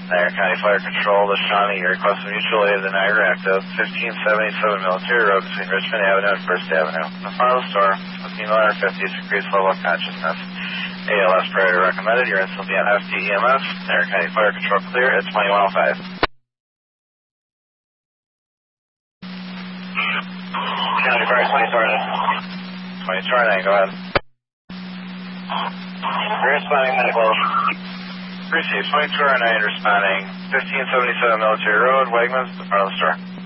Niagara County Fire Control, the Shawnee, your request of mutual aid of the Niagara Active, 1577 Military Road between Richmond Avenue and First Avenue. In the front of the store, with Miller 50 increased level of consciousness. ALS priority recommended. Your incident will be on FDEMS. Niagara County Fire Control clear at 2105. County Fire 2029, go ahead. You're responding medical. Received 2209 responding 1577 Military Road, Wegmans, the front of the store.